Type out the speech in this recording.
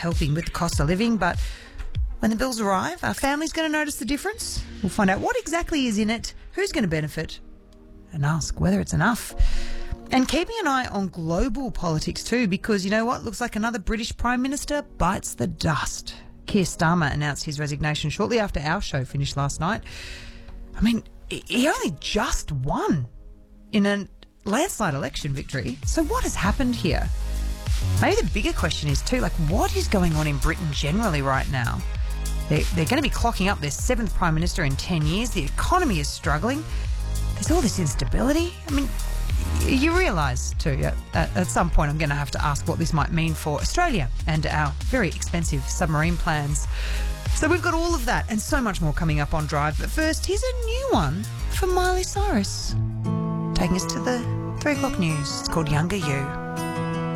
helping with the cost of living, but when the bills arrive, are families going to notice the difference? We'll find out what exactly is in it, who's going to benefit, and ask whether it's enough. And keeping an eye on global politics too, because you know what? Looks like another British Prime Minister bites the dust. Keir Starmer announced his resignation shortly after our show finished last night. I mean, he only just won in a landslide election victory. So what has happened here? Maybe the bigger question is too, like, what is going on in Britain generally right now? They're going to be clocking up their 7th Prime Minister in 10 years. The economy is struggling. There's all this instability. I mean, you realise too, at some point I'm going to have to ask what this might mean for Australia and our very expensive submarine plans. So we've got all of that and so much more coming up on Drive. But first, here's a new one from Miley Cyrus, taking us to the 3 o'clock news. It's called Younger You.